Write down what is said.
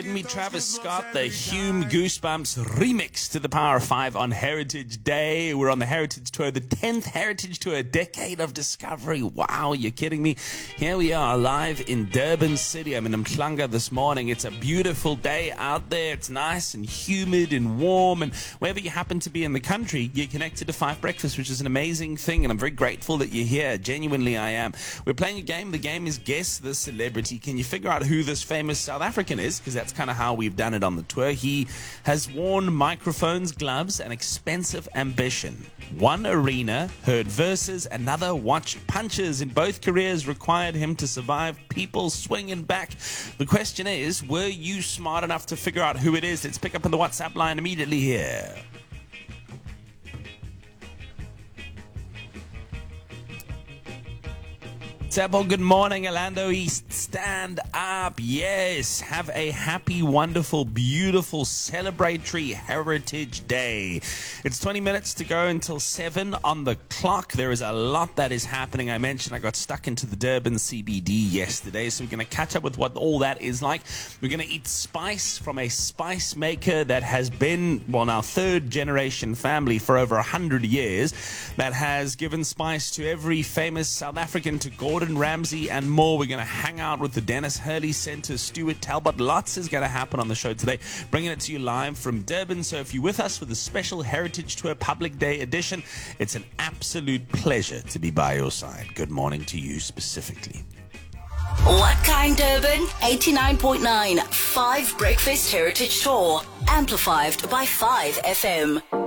Me Travis Scott, the Hume Goosebumps remix to the Power of Five on Heritage Day. We're on the Heritage Tour, the 10th Heritage Tour, Decade of Discovery. Wow, you're kidding me. Here we are live in Durban City. I'm in Mhlanga this morning. It's a beautiful day out there. It's nice and humid and warm. And wherever you happen to be in the country, you're connected to Five Breakfast, which is an amazing thing. And I'm very grateful that you're here. Genuinely, I am. We're playing a game. The game is Guess the Celebrity. Can you figure out who this famous South African is? Because that's kind of how we've done it on the tour. He has worn microphones, gloves, and expensive ambition. One arena, heard verses, another watched punches. In both careers required him to survive people swinging back. The question is, were you smart enough to figure out who it is? Let's pick up on the WhatsApp line immediately here. Sebo, good morning. Orlando East, stand up. Yes, have a happy, wonderful, beautiful, celebratory Heritage Day. It's 20 minutes to go until 7 on the clock. There is a lot that is happening. I mentioned I got stuck into the Durban CBD yesterday, so we're going to catch up with what all that is like. We're going to eat spice from a spice maker that has been, well, now third generation family for over 100 years, that has given spice to every famous South African, to Gordon Ramsay and more. We're going to hang out with the Dennis Hurley Center, Stuart Talbot. Lots is going to happen on the show today, bringing it to you live from Durban. So if you're with us for the special Heritage Tour Public Day edition, it's an absolute pleasure to be by your side. Good morning to you specifically. What kind, Durban? 89.9 Five Breakfast Heritage Tour, amplified by 5 FM.